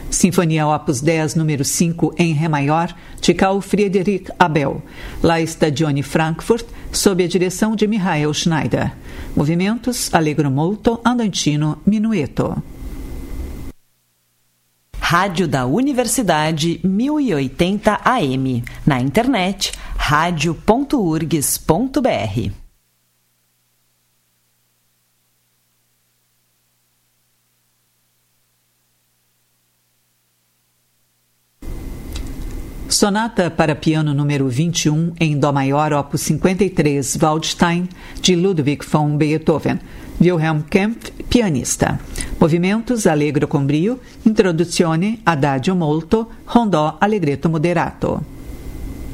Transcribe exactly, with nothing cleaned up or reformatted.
Sinfonia Opus dez, número cinco, em Ré maior, de Carl Friedrich Abel. La Stagione Frankfurt, sob a direção de Michael Schneider. Movimentos: Allegro molto, andantino, minueto. Rádio da Universidade mil e oitenta A M. Na internet, rádio ponto urgs ponto br. Sonata para piano número vinte e um, em Dó maior, opus cinquenta e três, Waldstein, de Ludwig von Beethoven. Wilhelm Kempff, pianista. Movimentos: Allegro con brio, Introduzione, Adagio molto, Rondò allegretto moderato.